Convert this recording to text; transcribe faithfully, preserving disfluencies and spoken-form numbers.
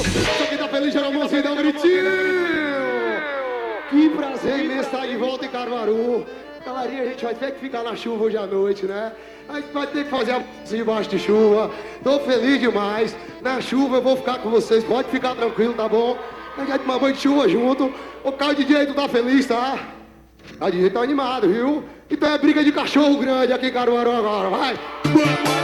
Só quem tá feliz, geral, mocinho, dá um gritinho. Que prazer imenso estar de volta em Caruaru. Galerinha, a gente vai ter que ficar na chuva hoje à noite, né? A gente vai ter que fazer a p*** debaixo de chuva. Tô feliz demais. Na chuva eu vou ficar com vocês, pode ficar tranquilo, tá bom? A gente vai tomar banho de chuva junto. Ô, Caio D J, tu tá feliz, tá? Caio D J tá animado, viu? Então é briga de cachorro grande aqui em Caruaru agora, vai!